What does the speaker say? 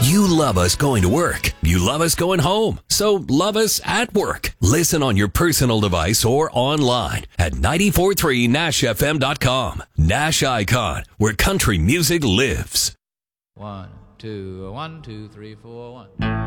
You love us going to work. You love us going home. So love us at work. Listen on your personal device or online at 943nashfm.com. Nash Icon, where country music lives. 1, 2, 1, 2, 3, 4, 1.